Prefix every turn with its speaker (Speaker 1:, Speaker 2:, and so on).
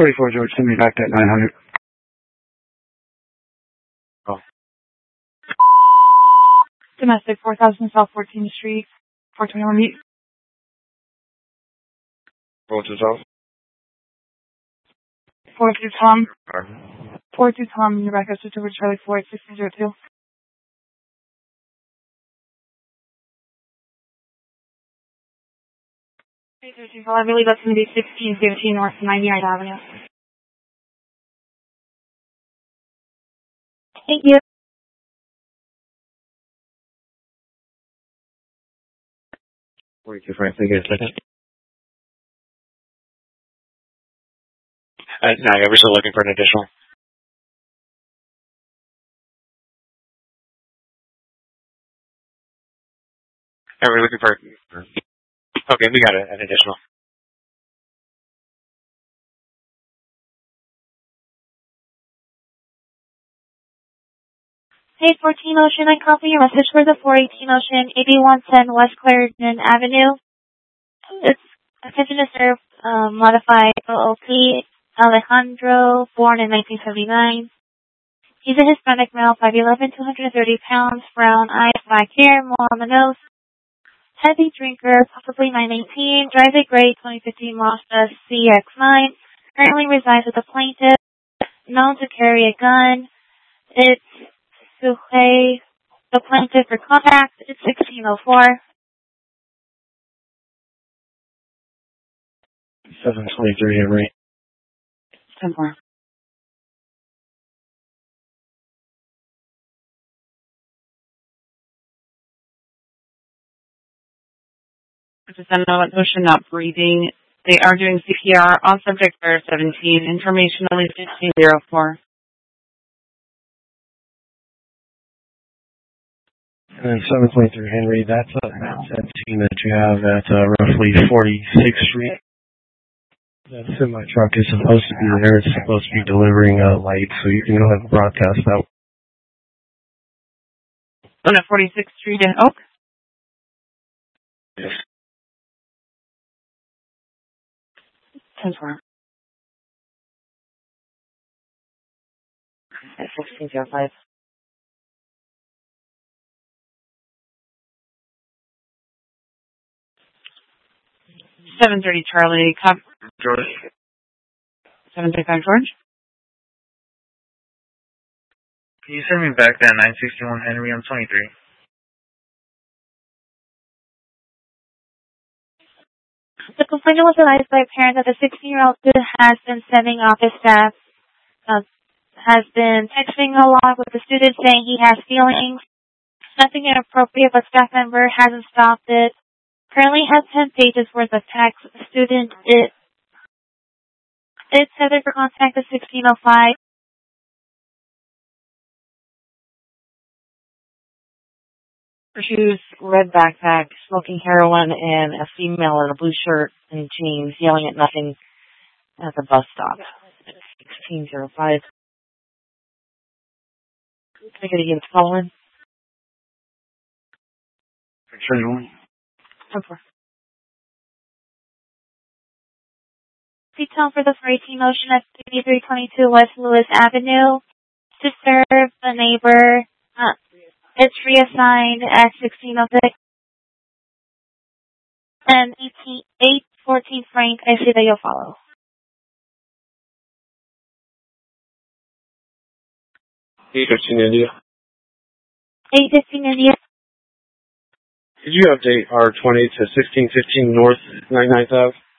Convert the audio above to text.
Speaker 1: 44 George, send me back that 900. Oh.
Speaker 2: Domestic 4000 South 14th Street, 421 meet.
Speaker 1: What's this off?
Speaker 2: 42 Tom. 42 Tom, you're back up to Charlie 4 at 1602. I believe that's going to be 1615 North 99th Avenue. Thank you.
Speaker 1: Wait, Frank, give it a second. No, yeah, we're still looking for an additional. Yeah, we're looking for. Okay, we got an additional.
Speaker 2: Hey, 14 Ocean, I copy your message for the 418 Ocean, 8110 West Clarendon Avenue. It's attention to serve, modified OOP, Alejandro, born in 1979. He's a Hispanic male, 5'11", 230 pounds, brown eyes, black hair, mole on the nose. Heavy drinker, possibly 918, drives a gray 2015 Mazda CX-9, currently resides with the plaintiff, known to carry a gun. It's Suhei, the plaintiff for contact. It's 1604.
Speaker 1: 723 Henry.
Speaker 2: 10-4.
Speaker 3: Just Ocean not breathing. They are doing CPR on subject for 17. Information only 1604.
Speaker 1: And then 723 Henry, that's a 17 that you have at roughly 46th Street. That semi-truck is supposed to be there. It's supposed to be delivering light, so you can go ahead and broadcast that.
Speaker 3: On at 46th Street in Oak?
Speaker 1: Yes.
Speaker 3: 10-4. At 1605. $730 Charlie.
Speaker 1: George.
Speaker 3: 735 George.
Speaker 4: Can you send me back that 961 Henry? I'm 23.
Speaker 2: The complainant was advised by a parent that the 16-year-old student has been sending office staff, has been texting along with the student saying he has feelings. Nothing inappropriate, but staff member hasn't stopped it. Currently has 10 pages worth of text. The student, it said that for contact is 1605.
Speaker 3: Shoes, red backpack, smoking heroin, and a female in a blue shirt and jeans yelling at nothing at the bus stop. 1605. Can I get again following?
Speaker 1: Sure.
Speaker 2: 10-4. Detail for the 418 Ocean at 3322 West Lewis Avenue to serve the neighbor. It's reassigned at 1606. And 814 Frank, I see that you'll follow.
Speaker 1: 815 India.
Speaker 2: 815 India.
Speaker 1: Could you update R20 to 1615 North 99th Ave?